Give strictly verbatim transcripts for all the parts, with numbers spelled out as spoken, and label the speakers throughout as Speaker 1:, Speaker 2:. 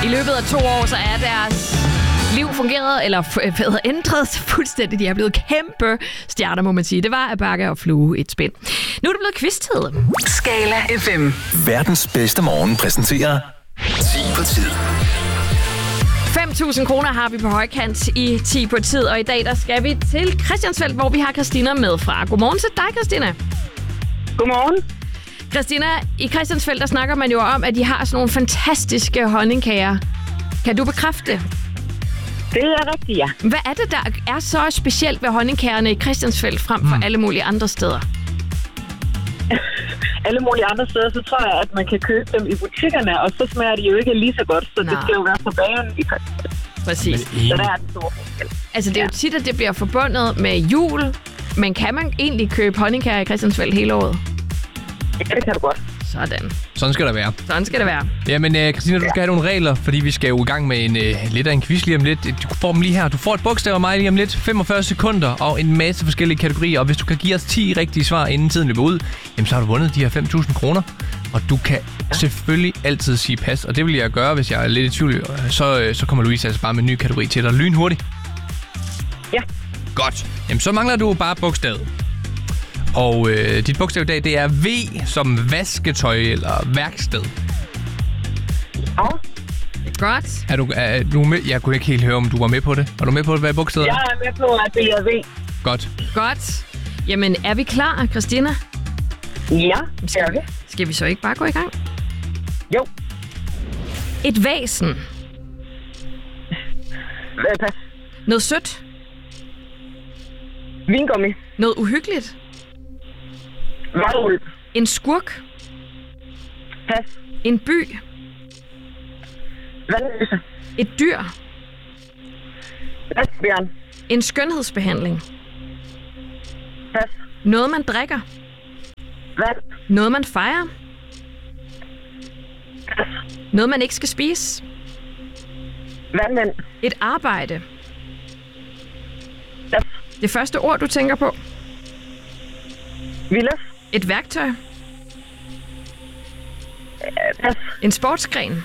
Speaker 1: I løbet af to år, så er deres liv fungeret, eller f- ændret fuldstændig. De er blevet kæmpe stjerner, må man sige. Det var at bakke og fluge et spænd. Nu er det blevet quiz-tid.
Speaker 2: Skala F M.
Speaker 3: Verdens bedste morgen præsenterer ti på tid.
Speaker 1: fem tusind kroner har vi på højkant i ti på tid, og i dag der skal vi til Christiansfeld, hvor vi har Christina med fra. Godmorgen til dig, Christina.
Speaker 4: Godmorgen.
Speaker 1: Christina, i Christiansfeld, der snakker man jo om, at de har sådan nogle fantastiske honningkager. Kan du bekræfte det?
Speaker 4: Det er rigtigt, ja.
Speaker 1: Hvad er det, der er så specielt ved honningkagerne i Christiansfeld frem for mm. alle mulige andre steder?
Speaker 4: Alle mulige andre steder, så tror jeg, at man kan købe dem i butikkerne, og så smager de jo ikke lige så godt, så Nå. det skal jo være på bageren i Christiansfeld.
Speaker 1: Præcis.
Speaker 4: Så der er den store forskel.
Speaker 1: Altså, det er jo tit, at det bliver forbundet med jul, men kan man egentlig købe honningkager i Christiansfeld hele året?
Speaker 4: Ja, det kan du godt.
Speaker 1: Sådan.
Speaker 5: Sådan skal der være.
Speaker 1: Sådan skal det være.
Speaker 5: Jamen, øh, Christina, du skal have nogle regler, fordi vi skal jo i gang med en øh, lidt af en quiz lige om lidt. Du får dem lige her. Du får et bogstav af mig lige om lidt. femogfyrre sekunder og en masse forskellige kategorier. Og hvis du kan give os ti rigtige svar, inden tiden løber ud, jamen, så har du vundet de her fem tusind kroner. Og du kan ja. selvfølgelig altid sige pas. Og det vil jeg gøre, hvis jeg er lidt i tvivl. Så, øh, så kommer Louise altså bare med en ny kategori til dig lynhurtigt.
Speaker 4: Ja.
Speaker 5: Godt. Jamen, så mangler du bare bogstavet. Og øh, dit bogstav i dag, det er V som vasketøj eller værksted.
Speaker 4: Ja.
Speaker 1: Godt.
Speaker 5: Er du, er du med? Jeg kunne ikke helt høre, om du var med på det. Er du med på, hvad bogstavet er?
Speaker 4: Jeg er med på, at det er V.
Speaker 5: Godt.
Speaker 1: Godt. Jamen, er vi klar, Christina?
Speaker 4: Ja, det er vi.
Speaker 1: Skal vi så ikke bare gå i gang?
Speaker 4: Jo.
Speaker 1: Et væsen.
Speaker 4: Pas.
Speaker 1: Noget sødt.
Speaker 4: Vingummi.
Speaker 1: Noget uhyggeligt.
Speaker 4: Varulv.
Speaker 1: En skurk.
Speaker 4: Pas.
Speaker 1: En by.
Speaker 4: Vandløse.
Speaker 1: Et dyr.
Speaker 4: Vasbjørn.
Speaker 1: En skønhedsbehandling.
Speaker 4: Pas.
Speaker 1: Noget, man drikker.
Speaker 4: Vand.
Speaker 1: Noget, man fejrer.
Speaker 4: Pas.
Speaker 1: Noget, man ikke skal spise.
Speaker 4: Vandmænd.
Speaker 1: Et arbejde.
Speaker 4: Pas.
Speaker 1: Det første ord, du tænker på.
Speaker 4: Villes.
Speaker 1: Et værktøj.
Speaker 4: Pas.
Speaker 1: En sportsgren.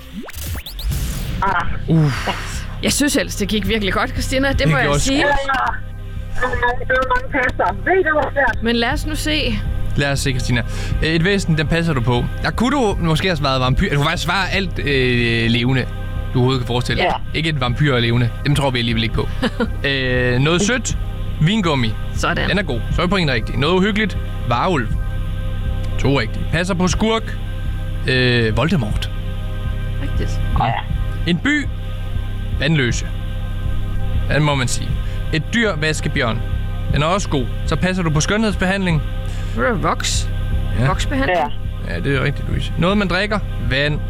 Speaker 4: Ah.
Speaker 5: Uh.
Speaker 1: Jeg synes ellers, det gik virkelig godt, Christina. Det, det må jeg
Speaker 5: gjorde
Speaker 1: sige.
Speaker 4: Ja, ja. Det var mange passer. Ved du, hvad det er?
Speaker 1: Men lad os nu se.
Speaker 5: Lad os se, Christina. Et væsen, den passer du på. Der kunne du måske have svaret vampyr. Du kunne faktisk svare alt øh, levende, du overhovedet kan forestille dig.
Speaker 4: Ja.
Speaker 5: Ikke et vampyr og levende. Dem tror vi alligevel ikke på. øh, noget sødt. Vingummi.
Speaker 1: Sådan.
Speaker 5: Den er god. Så er vi på en rigtig. Noget uhyggeligt. Varulv. To rigtige. Passer på skurk. Øh, Voldemort.
Speaker 1: Rigtigt.
Speaker 4: Ja.
Speaker 5: En by. Vandløse. Den må man sige. Et dyr. Vaskebjørn. Den er også god. Så passer du på skønhedsbehandling.
Speaker 1: Nu er det voks.
Speaker 5: Ja.
Speaker 1: Voksbehandling.
Speaker 4: Ja.
Speaker 5: Ja, det er rigtigt, Louise. Noget, man drikker. Vand.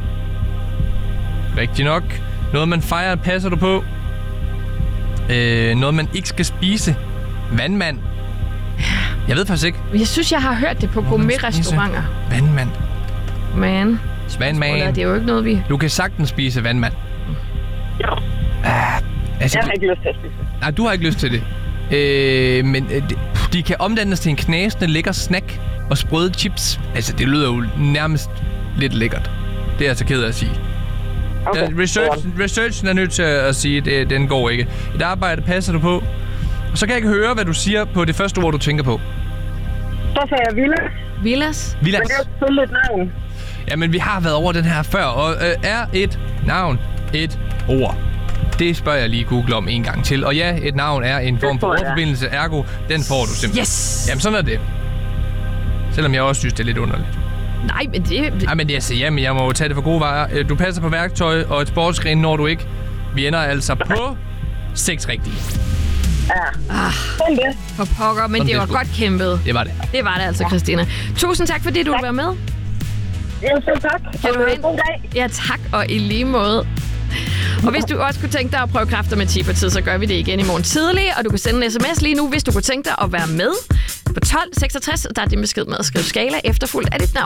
Speaker 5: Rigtig nok. Noget, man fejrer. Passer du på. Øh, noget, man ikke skal spise. Vandmand. Jeg ved faktisk ikke.
Speaker 1: Jeg synes, jeg har hørt det på gourmet-restauranter.
Speaker 5: Vandmand.
Speaker 1: Man.
Speaker 5: Vandmand.
Speaker 1: Det er jo ikke noget, vi...
Speaker 5: Du kan sagtens spise vandmand.
Speaker 4: Jo.
Speaker 5: Ah, altså,
Speaker 4: Jeg har ikke lyst til at spise.
Speaker 5: nej, du har ikke lyst til det. Øh, men øh, de, de kan omdannes til en knasende lækker snack og sprøde chips. Altså, det lyder jo nærmest lidt lækkert. Det er jeg så ked af at sige.
Speaker 4: Okay.
Speaker 5: Ja, research, researchen er nødt til at sige, at det, den går ikke. Et arbejde passer du på. Og så kan jeg ikke høre, hvad du siger på det første ord, du tænker på.
Speaker 4: Så sagde jeg Villes.
Speaker 1: Villas.
Speaker 5: Vilas.
Speaker 4: Men det er jo selvfølgelig et navn.
Speaker 5: Jamen, vi har været over den her før, og øh, er et navn et ord? Det spørger jeg lige Google om en gang til. Og ja, et navn er en form for
Speaker 4: får jeg.
Speaker 5: ordforbindelse, ergo, den får du simpelthen.
Speaker 1: Yes!
Speaker 5: Jamen, sådan er det. Selvom jeg også synes, det er lidt underligt.
Speaker 1: Nej, men det...
Speaker 5: Nej, men jeg siger, jamen, jeg må jo tage det for gode varer. Du passer på værktøj og et sportsgren, når du ikke. Vi ender altså på seks rigtige.
Speaker 4: Ja.
Speaker 1: Ah,
Speaker 4: Sådan det.
Speaker 1: for pokker, men
Speaker 5: Sådan
Speaker 1: det
Speaker 5: det
Speaker 1: var
Speaker 5: sgu.
Speaker 1: godt kæmpet.
Speaker 5: Det var det.
Speaker 1: Det var det altså, Christina. Tusind tak, fordi du ville være med.
Speaker 4: Jamen, selv tak.
Speaker 1: Kan du have en
Speaker 4: God dag.
Speaker 1: Ja, tak, og i lige måde. Og hvis du også kunne tænke dig at prøve kræfter med ti på tid, så gør vi det igen i morgen tidlig. Og du kan sende en sms lige nu, hvis du kunne tænke dig at være med. På tolv seksogtres, der er din besked med at skrive skala efterfulgt af dit navn.